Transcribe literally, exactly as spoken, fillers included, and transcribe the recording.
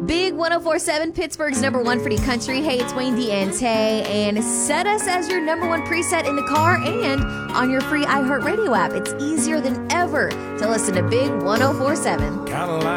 Big one oh four seven, Pittsburgh's number one for the country. Hey, it's Wayne D and Tay, and set us as your number one preset in the car and on your free iHeartRadio app. It's easier than ever to listen to Big one oh four seven.